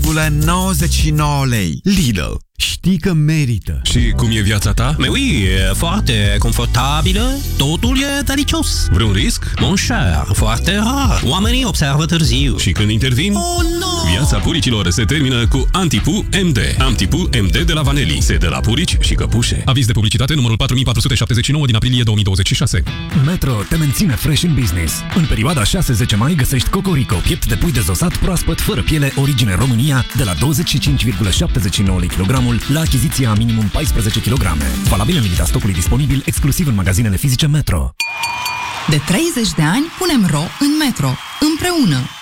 lei. Lidl, știi că merită. Și cum e viața ta? Mais oui, e foarte confortabilă, totul e delicios. Vreun risc? Mon cher, foarte rar. Oamenii observă târziu. Și când intervin? Oh, no! Viața puricilor se termină cu Antipu MD. Antipu MD de la Vaneli. Se dă la purici și căpușe. Aviz de publicitate numărul 4479 din aprilie 2026. Metro te menține fresh in business. În perioada 6-10 mai găsești Cocorico, piept de pui dezosat proaspăt, fără piele, origine România, de la 25,79 lei kilogramul la achiziția minimum 14 kg. Valabil în limita stocului disponibil, exclusiv în magazinele fizice Metro. De 30 de ani punem RO în Metro. Împreună.